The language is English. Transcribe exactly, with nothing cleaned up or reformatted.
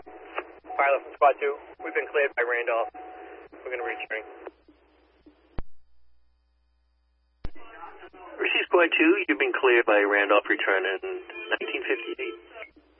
Pilot from Squad two, we've been cleared by Randolph. We're going to return. Receive Squad two, you've been cleared by Randolph, return in nineteen fifty-eight.